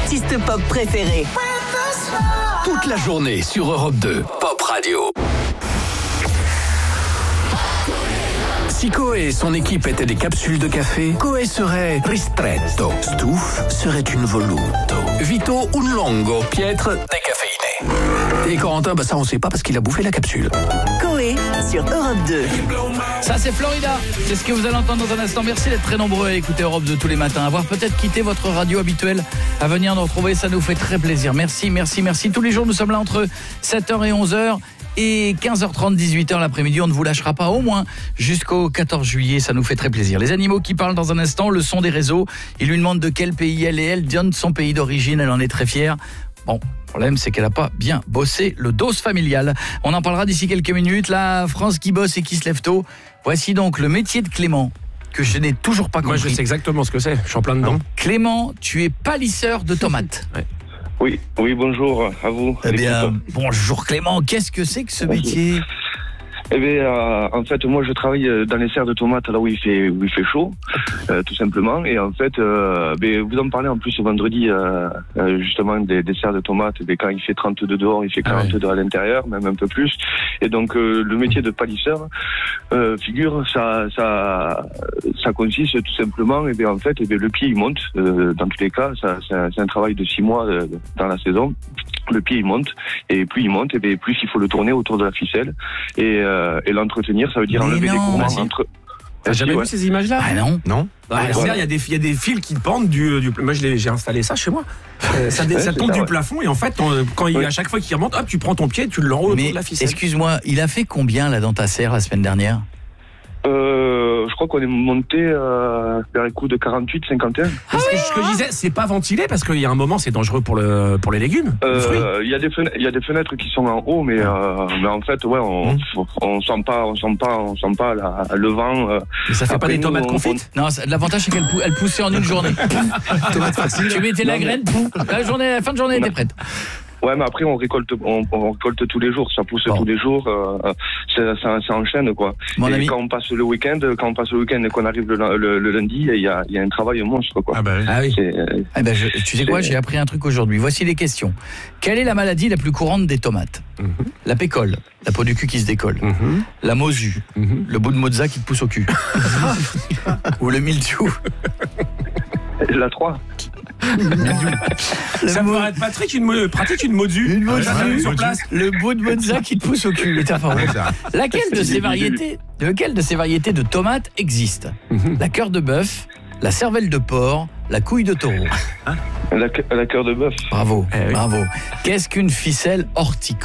artistes pop préférés. Toute la journée sur Europe 2, Pop Radio. Si Coé et son équipe étaient des capsules de café, Coé serait ristretto, Stouff serait une voluto, Vito un longo, Pietre décaféiné. Et Corentin, ça on sait pas parce qu'il a bouffé la capsule. Coé sur Europe 2. Ça c'est Florida, c'est ce que vous allez entendre dans un instant. Merci d'être très nombreux à écouter Europe 2 tous les matins, avoir peut-être quitté votre radio habituelle, à venir nous retrouver, ça nous fait très plaisir. Merci. Tous les jours nous sommes là entre 7h et 11h. Et 15h30, 18h l'après-midi, on ne vous lâchera pas, au moins jusqu'au 14 juillet, ça nous fait très plaisir. Les animaux qui parlent dans un instant, le son des réseaux. Il lui demande de quel pays elle est, elle donne son pays d'origine, elle en est très fière. Bon, le problème c'est qu'elle n'a pas bien bossé le dos familial. On en parlera d'ici quelques minutes. La France qui bosse et qui se lève tôt. Voici donc le métier de Clément, que je n'ai toujours pas compris. Moi je sais exactement ce que c'est, je suis en plein dedans. Clément, tu es palisseur de tomates. Ouais. Oui, bonjour à vous. Eh bien, bonjour Clément, qu'est-ce que c'est que ce métier ? Eh bien, en fait, moi, je travaille dans les serres de tomates là où il fait chaud, tout simplement. Et en fait, vous en parlez en plus vendredi, justement, des serres de tomates. Quand il fait 32 dehors, il fait 42 à l'intérieur, même un peu plus. Et donc, le métier de palisseur, ça consiste tout simplement, et bien en fait, le pied il monte. Dans tous les cas, c'est un travail de 6 mois dans la saison. Le pied il monte, et plus il monte, et bien plus il faut le tourner autour de la ficelle et l'entretenir. Ça veut dire enlever les gourmands entre. T'as jamais vu ces images-là ? Ah non. Il y a des fils qui pendent du. Moi j'ai installé ça chez moi. Ça tombe du plafond et en fait à chaque fois qu'il remonte, hop, tu prends ton pied, tu l'enroules autour de la ficelle. Excuse-moi, il a fait combien là dans ta serre la semaine dernière ? Je crois qu'on est monté vers les coups de 48, 51. Ce que je disais, c'est pas ventilé parce qu'il y a un moment c'est dangereux pour les légumes. Il y a des fenêtres qui sont en haut, mais en fait, on sent pas le vent. Mais ça fait pas des tomates confites ? Non, l'avantage c'est qu'elle poussait en une journée. Tomate facile. Tu mettais la graine, la fin de journée elle était prête. Ouais, mais après on récolte tous les jours, ça pousse tous les jours, ça enchaîne quoi. Et quand on passe le week-end et qu'on arrive le lundi, il y a un travail monstre quoi. Ah oui. Tu sais quoi, j'ai appris un truc aujourd'hui. Voici les questions. Quelle est la maladie la plus courante des tomates ? La pécole, la peau du cul qui se décolle. La mosu, le bout de mozza qui te pousse au cul. Ou le mildiou. La 3. Ça pourrait être pratique une modu. Une modu sur place. Le bout de mozza qui te pousse au cul. Lequel de ces variétés de tomates existe ? La cœur de bœuf, la cervelle de porc, la couille de taureau. La cœur de bœuf. Bravo. Qu'est-ce qu'une ficelle horticole ?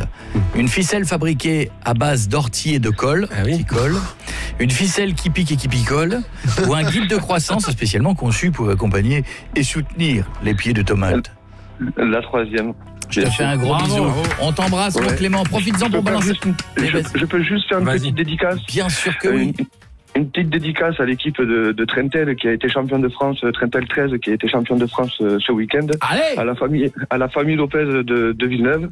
Une ficelle fabriquée à base d'ortie et de colle, une ficelle qui pique et qui picole, ou un guide de croissance spécialement conçu pour accompagner et soutenir les pieds de tomates. La 3e. Je te fais un gros bisou. On t'embrasse, mon Clément. Profites-en pour balancer. Je peux juste faire une petite dédicace ? Bien sûr que oui. Une petite dédicace à l'équipe de Trentel qui a été champion de France, Trentel 13 qui a été champion de France ce week-end. Allez, à la famille Lopez de Villeneuve.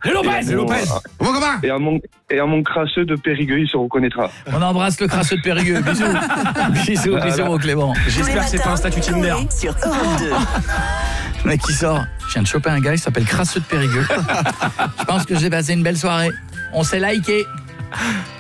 Et à mon crasseux de Périgueux, il se reconnaîtra. On embrasse le crasseux de Périgueux. Bisous. Bisous mon Clément. J'espère que c'est pas un statut Tinder. Sur Europe 2. Le mec qui sort. Je viens de choper un gars, il s'appelle Crasseux de Périgueux. Je pense que j'ai passé une belle soirée. On s'est liké.